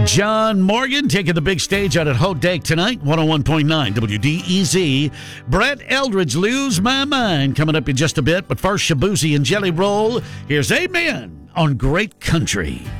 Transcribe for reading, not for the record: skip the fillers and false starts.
John Morgan taking the big stage out at Hodake tonight, 101.9 WDEZ. Brett Eldridge, Lose My Mind, coming up in just a bit. But first, Shabuzi and Jelly Roll. Here's Amen on Great Country.